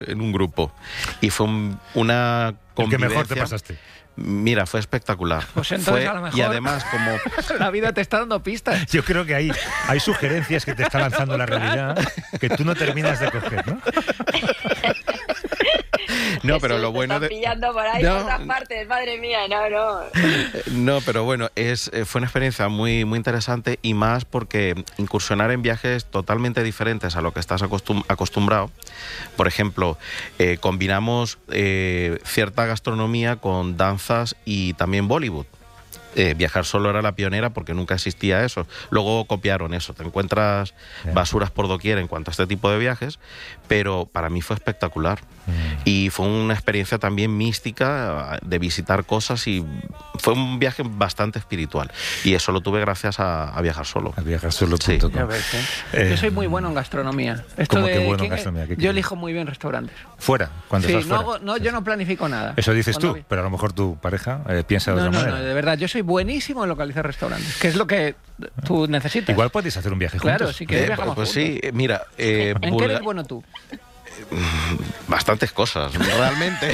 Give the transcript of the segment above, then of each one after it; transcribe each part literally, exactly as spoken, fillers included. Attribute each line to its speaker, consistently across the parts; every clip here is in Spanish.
Speaker 1: en un grupo. Y fue un, una
Speaker 2: ¿El
Speaker 1: convivencia...
Speaker 2: que mejor te pasaste?
Speaker 1: Mira, fue espectacular.
Speaker 3: Pues entonces,
Speaker 1: fue,
Speaker 3: a lo mejor...
Speaker 1: Y además, como...
Speaker 3: La vida te está dando pistas.
Speaker 2: Yo creo que hay, hay sugerencias que te está lanzando la realidad que tú no terminas de coger, ¿no?
Speaker 1: No, pero lo bueno
Speaker 4: de... pillando por ahí,
Speaker 1: no,
Speaker 4: por otras partes, madre mía, no, no.
Speaker 1: No, pero bueno, es, fue una experiencia muy, muy interesante y más porque incursionar en viajes totalmente diferentes a lo que estás acostum acostumbrado. Por ejemplo, eh, combinamos eh, cierta gastronomía con danzas y también Bollywood. Eh, Viajar Solo era la pionera porque nunca existía eso. Luego copiaron eso. Te encuentras basuras por doquier en cuanto a este tipo de viajes, pero para mí fue espectacular. Mm. Y fue una experiencia también mística de visitar cosas y fue un viaje bastante espiritual. Y eso lo tuve gracias a, a Viajar Solo.
Speaker 2: A viajar solo punto com.
Speaker 3: Sí. ¿eh? Eh, yo soy muy bueno en gastronomía. Esto
Speaker 2: ¿Cómo
Speaker 3: de,
Speaker 2: que bueno
Speaker 3: ¿qué,
Speaker 2: en gastronomía? ¿Qué
Speaker 3: yo
Speaker 2: quieres?
Speaker 3: elijo muy bien restaurantes.
Speaker 2: ¿Fuera? Cuando
Speaker 3: sí,
Speaker 2: estás
Speaker 3: no
Speaker 2: fuera.
Speaker 3: Hago, no, yo no planifico nada.
Speaker 2: Eso dices
Speaker 3: Cuando...
Speaker 2: tú, pero a lo mejor tu pareja eh, piensa de
Speaker 3: no,
Speaker 2: otra
Speaker 3: no,
Speaker 2: manera.
Speaker 3: No, de verdad, yo soy buenísimo en localizar restaurantes, que es lo que tú necesitas.
Speaker 2: Igual podéis hacer un viaje juntos.
Speaker 3: Claro, si quieres
Speaker 1: eh,
Speaker 3: viajamos
Speaker 1: Pues
Speaker 3: juntos.
Speaker 1: sí, mira... Eh,
Speaker 3: ¿En qué eres bueno tú?
Speaker 1: Bastantes cosas, realmente.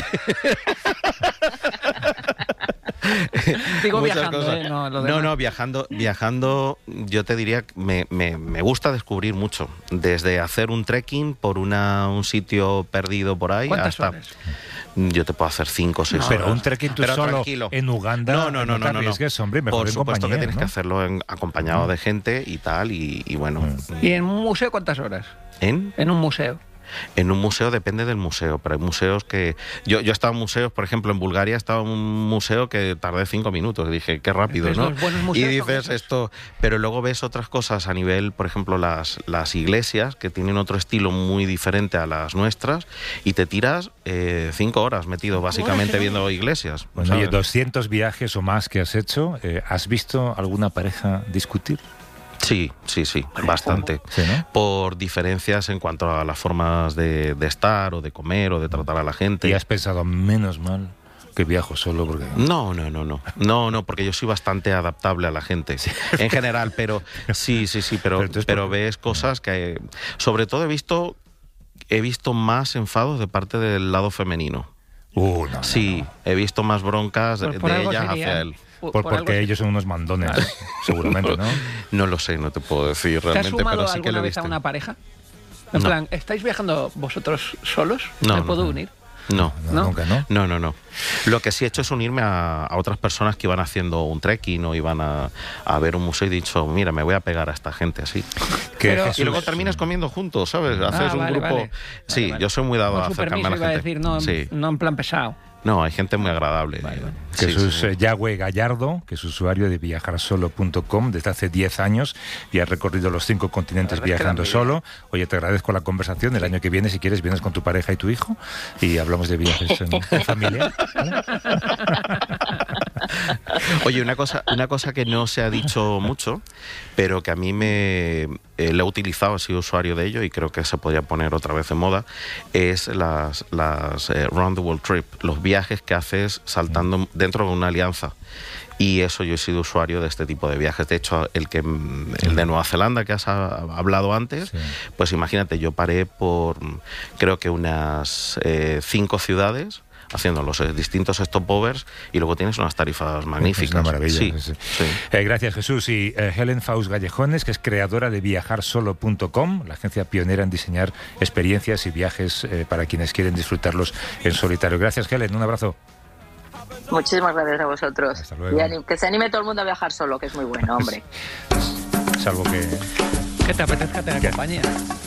Speaker 3: Digo
Speaker 1: Muchas
Speaker 3: viajando,
Speaker 1: cosas.
Speaker 3: ¿eh? No, lo
Speaker 1: no,
Speaker 3: demás.
Speaker 1: no, viajando, viajando, yo te diría que me, me, me gusta descubrir mucho. Desde hacer un trekking por una, un sitio perdido por ahí
Speaker 3: ¿Cuántas
Speaker 1: hasta...
Speaker 3: horas?
Speaker 1: Yo te puedo hacer cinco o seis
Speaker 3: No,
Speaker 1: horas.
Speaker 2: Pero un trekking tú
Speaker 1: Pero
Speaker 2: solo
Speaker 1: tranquilo.
Speaker 2: en Uganda,
Speaker 1: no, no, no,
Speaker 2: no te
Speaker 1: no, no,
Speaker 2: arriesgues, hombre, mejor
Speaker 1: por
Speaker 2: en
Speaker 1: supuesto
Speaker 2: compañía,
Speaker 1: que tienes
Speaker 2: ¿no?
Speaker 1: que hacerlo en, acompañado
Speaker 2: Mm.
Speaker 1: de gente y tal, y, y bueno.
Speaker 2: Mm.
Speaker 3: ¿Y en un museo cuántas horas?
Speaker 1: ¿En?
Speaker 3: En un museo.
Speaker 1: En un museo depende del museo, pero hay museos que... Yo, yo he estado en museos, por ejemplo, en Bulgaria he estado en un museo que tardé cinco minutos. Dije, qué rápido,
Speaker 3: Entonces,
Speaker 1: ¿no?
Speaker 3: los buenos
Speaker 1: Y
Speaker 3: museos son
Speaker 1: dices
Speaker 3: esos.
Speaker 1: esto... Pero luego ves otras cosas a nivel, por ejemplo, las, las iglesias, que tienen otro estilo muy diferente a las nuestras, y te tiras eh, cinco horas metido básicamente viendo iglesias.
Speaker 2: Bueno,
Speaker 1: ¿sabes?
Speaker 2: oye, doscientos viajes o más que has hecho, eh, ¿has visto alguna pareja discutir?
Speaker 1: Sí, sí, sí, bastante.
Speaker 2: Sí, ¿no?
Speaker 1: Por diferencias en cuanto a las formas de, de estar o de comer o de tratar a la gente.
Speaker 2: ¿Y has pensado, menos mal que viajo solo? Porque...
Speaker 1: No, no, no, no. No, no, porque yo soy bastante adaptable a la gente. Sí. En general, pero sí, sí, sí, pero,
Speaker 2: Pero,
Speaker 1: pero
Speaker 2: porque...
Speaker 1: ves cosas que... Sobre todo he visto, he visto más enfados de parte del lado femenino.
Speaker 2: Uh, no,
Speaker 1: sí,
Speaker 2: no, no.
Speaker 1: he visto más broncas
Speaker 3: Pues
Speaker 1: de,
Speaker 3: por
Speaker 1: de
Speaker 3: algo
Speaker 1: ellas
Speaker 3: sería.
Speaker 1: hacia él.
Speaker 3: Por,
Speaker 2: Por,
Speaker 3: por
Speaker 2: porque
Speaker 3: algo...
Speaker 2: ellos son unos mandones, seguramente, ¿no?
Speaker 1: No lo sé, no te puedo decir
Speaker 3: ¿Te has
Speaker 1: realmente,
Speaker 3: sumado
Speaker 1: pero sí que
Speaker 3: alguna
Speaker 1: lo he
Speaker 3: vez a
Speaker 1: visto.
Speaker 3: una pareja? En
Speaker 1: No.
Speaker 3: plan, ¿estáis viajando vosotros solos?
Speaker 1: No,
Speaker 3: ¿Me
Speaker 1: no,
Speaker 3: puedo
Speaker 1: no.
Speaker 3: unir?
Speaker 1: No.
Speaker 2: No,
Speaker 3: ¿No?
Speaker 2: nunca, ¿no?
Speaker 1: No, no, no. Lo que sí he hecho es unirme a, a otras personas que iban haciendo un trekking o iban a, a ver un museo y he dicho, mira, me voy a pegar a esta gente así.
Speaker 2: Que
Speaker 3: Pero-
Speaker 2: Jesús-
Speaker 1: Y luego terminas comiendo juntos, ¿sabes? Haces
Speaker 3: Ah,
Speaker 1: un
Speaker 3: vale,
Speaker 1: grupo...
Speaker 3: vale.
Speaker 1: Sí,
Speaker 3: Vale, vale.
Speaker 1: yo soy muy dado
Speaker 3: Con
Speaker 1: a
Speaker 3: su
Speaker 1: acercarme
Speaker 3: permiso
Speaker 1: a la
Speaker 3: iba a
Speaker 1: gente.
Speaker 3: decir, no,
Speaker 1: Sí.
Speaker 3: no en plan pesado.
Speaker 1: No, hay gente muy agradable.
Speaker 3: Vale, vale.
Speaker 1: Sí,
Speaker 2: Jesús
Speaker 1: sí, sí.
Speaker 2: eh, Yagüe Gallardo, que es usuario de viajar solo punto com desde hace diez años y ha recorrido los cinco continentes
Speaker 3: La verdad es que
Speaker 2: viajando
Speaker 3: da
Speaker 2: solo. Oye, te agradezco la conversación. El año que viene, si quieres, vienes con tu pareja y tu hijo y hablamos de viajes en, en familia. ¿Vale?
Speaker 1: Oye, una cosa, una cosa que no se ha dicho mucho, pero que a mí me eh, lo he utilizado, he sido usuario de ello y creo que se podría poner otra vez en moda, es las, las eh, Round the World Trip, los viajes que haces saltando dentro de una alianza. Y eso, yo he sido usuario de este tipo de viajes. De hecho, el que el de Nueva Zelanda que has a- hablado antes,
Speaker 2: Sí.
Speaker 1: pues imagínate, yo paré por creo que unas eh, cinco ciudades haciendo los eh, distintos stopovers y luego tienes unas tarifas magníficas.
Speaker 2: Es una maravilla.
Speaker 1: Sí,
Speaker 2: sí, sí.
Speaker 1: sí.
Speaker 2: Eh, gracias, Jesús. Y eh, Helen Faust Gallejones, que es creadora de viajar solo punto com, la agencia pionera en diseñar experiencias y viajes eh, para quienes quieren disfrutarlos en solitario. Gracias, Helen. Un abrazo.
Speaker 4: Muchísimas gracias a vosotros.
Speaker 2: Hasta luego.
Speaker 4: Y anim- que se anime todo el mundo a viajar solo, que es muy bueno, hombre.
Speaker 2: Salvo que...
Speaker 3: Que te apetezca tener compañía.